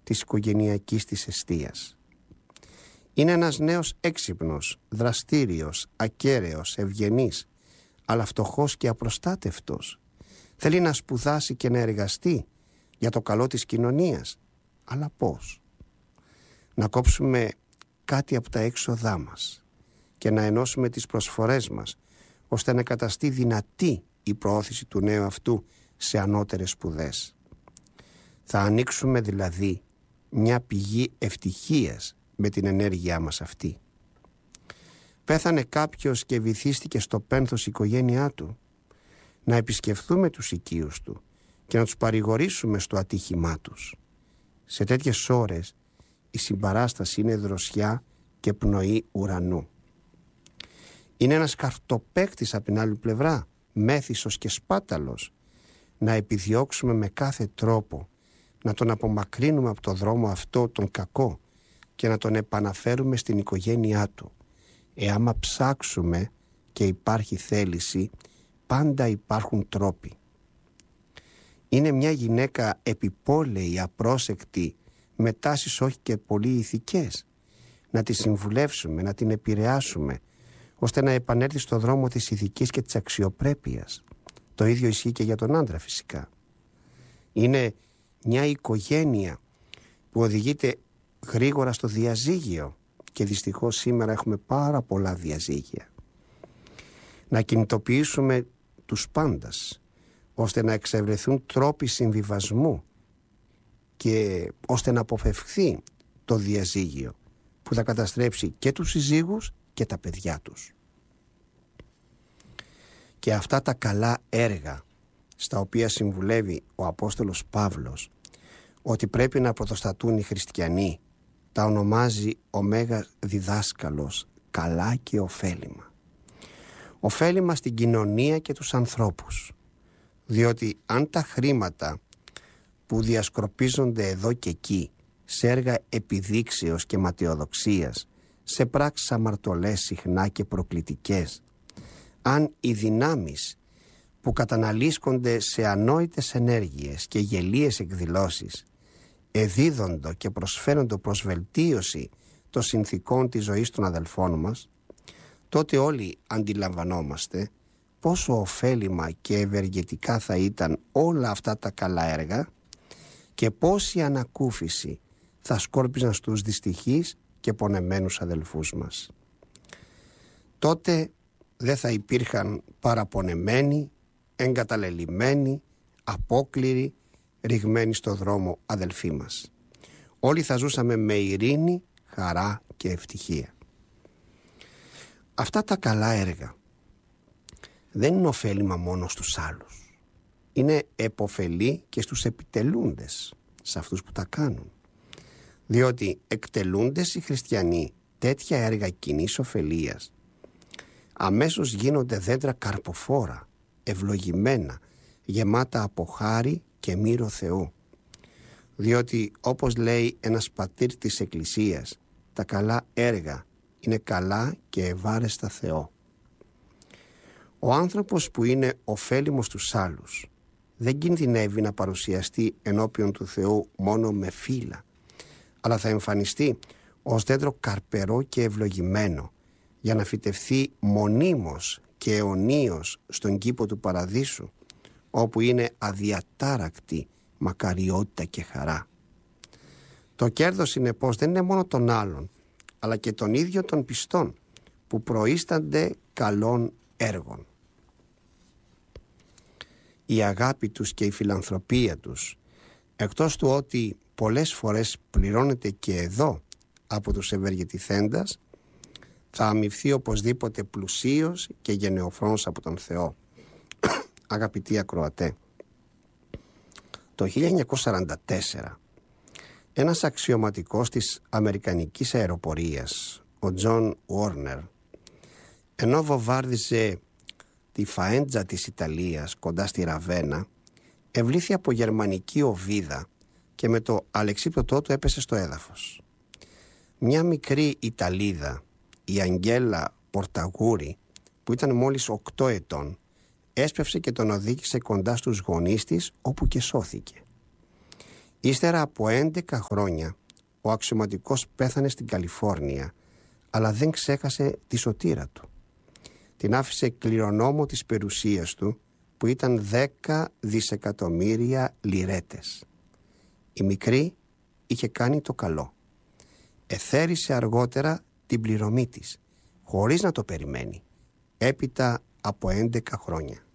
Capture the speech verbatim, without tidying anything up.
της οικογενειακής της εστίας. Είναι ένας νέος έξυπνος, δραστήριος, ακέραιος, ευγενής, αλλά φτωχός και απροστάτευτος. Θέλει να σπουδάσει και να εργαστεί για το καλό της κοινωνίας. Αλλά πώς? Να κόψουμε κάτι από τα έξοδά μας και να ενώσουμε τις προσφορές μας, ώστε να καταστεί δυνατή η προώθηση του νέου αυτού σε ανώτερες σπουδές. Θα ανοίξουμε δηλαδή μια πηγή ευτυχίας με την ενέργειά μας αυτή. Πέθανε κάποιος και βυθίστηκε στο πένθος η οικογένειά του. Να επισκεφθούμε τους οικείους του και να τους παρηγορήσουμε στο ατύχημά τους. Σε τέτοιες ώρες η συμπαράσταση είναι δροσιά και πνοή ουρανού. Είναι ένας καρτοπαίκτης από την άλλη πλευρά, μέθησος και σπάταλος. Να επιδιώξουμε με κάθε τρόπο να τον απομακρύνουμε από το δρόμο αυτό τον κακό και να τον επαναφέρουμε στην οικογένειά του. Εάμα ψάξουμε και υπάρχει θέληση, πάντα υπάρχουν τρόποι. Είναι μια γυναίκα επιπόλαιη, απρόσεκτη, με τάσεις όχι και πολύ ηθικές. Να τη συμβουλεύσουμε, να την επηρεάσουμε, ώστε να επανέλθει στο δρόμο της ηθικής και της αξιοπρέπειας. Το ίδιο ισχύει και για τον άντρα φυσικά. Είναι μια οικογένεια που οδηγείται γρήγορα στο διαζύγιο και δυστυχώς σήμερα έχουμε πάρα πολλά διαζύγια. Να κινητοποιήσουμε τους πάντας ώστε να εξευρεθούν τρόποι συμβιβασμού και ώστε να αποφευχθεί το διαζύγιο που θα καταστρέψει και τους συζύγους και τα παιδιά τους. Και αυτά τα καλά έργα στα οποία συμβουλεύει ο Απόστολος Παύλος ότι πρέπει να πρωτοστατούν οι χριστιανοί, τα ονομάζει ο Μέγας Διδάσκαλος καλά και ωφέλιμα. Ωφέλιμα στην κοινωνία και τους ανθρώπους, διότι αν τα χρήματα που διασκορπίζονται εδώ και εκεί σε έργα επιδείξεως και ματαιοδοξίας, σε πράξεις αμαρτωλές συχνά και προκλητικές, αν οι δυνάμεις που καταναλύσκονται σε ανόητες ενέργειες και γελίες εκδηλώσεις εδίδοντο και προσφέροντο προς βελτίωση των συνθηκών της ζωής των αδελφών μας, τότε όλοι αντιλαμβανόμαστε πόσο ωφέλιμα και ευεργετικά θα ήταν όλα αυτά τα καλά έργα και πόση ανακούφιση θα σκόρπιζαν στους δυστυχείς και πονεμένους αδελφούς μας. Τότε δεν θα υπήρχαν παραπονεμένοι, εγκαταλελειμμένοι, απόκληροι, ρηγμένοι στο δρόμο αδελφοί μας. Όλοι θα ζούσαμε με ειρήνη, χαρά και ευτυχία. Αυτά τα καλά έργα δεν είναι ωφέλιμα μόνο στους άλλους. Είναι επωφελή και στους επιτελούντες, σε αυτούς που τα κάνουν. Διότι εκτελούντες οι χριστιανοί τέτοια έργα κοινής ωφελίας, αμέσως γίνονται δέντρα καρποφόρα, ευλογημένα, γεμάτα από χάρη και μύρο Θεού. Διότι όπως λέει ένας πατήρ της Εκκλησίας, τα καλά έργα είναι καλά και ευάρεστα Θεό. Ο άνθρωπος που είναι ωφέλιμος στους άλλους δεν κινδυνεύει να παρουσιαστεί ενώπιον του Θεού μόνο με φύλλα, αλλά θα εμφανιστεί ως δέντρο καρπερό και ευλογημένο για να φυτευθεί μονίμως και αιωνίως στον κήπο του παραδείσου, όπου είναι αδιατάρακτη μακαριότητα και χαρά. Το κέρδος συνεπώς δεν είναι μόνο των άλλων, αλλά και των ίδιων των πιστών που προείστανται καλών έργων. Η αγάπη τους και η φιλανθρωπία τους, εκτός του ότι πολλές φορές πληρώνεται και εδώ από τους ευεργετηθέντας, θα αμοιβθεί οπωσδήποτε πλουσίως και γενναιοφρόνος από τον Θεό. Αγαπητοί ακροατέ, το χίλια εννιακόσια σαράντα τέσσερα ένας αξιωματικός της Αμερικανικής αεροπορίας, ο Τζον Βόρνερ, ενώ βομβάρδιζε τη Φαέντζα της Ιταλίας κοντά στη Ραβένα, ευλήθη από γερμανική οβίδα και με το αλεξίπτωτό του έπεσε στο έδαφος. Μια μικρή Ιταλίδα, η Αγγέλα Πορταγούρη, που ήταν μόλις οκτώ ετών, έσπευσε και τον οδήγησε κοντά στους γονείς της, όπου και σώθηκε. Ύστερα από έντεκα χρόνια ο αξιωματικός πέθανε στην Καλιφόρνια, αλλά δεν ξέχασε τη σωτήρα του. Την άφησε κληρονόμο της περιουσίας του, που ήταν δέκα δισεκατομμύρια λιρέτες. Η μικρή είχε κάνει το καλό. Εθέρισε αργότερα την πληρωμή της, χωρίς να το περιμένει, έπειτα από έντεκα χρόνια.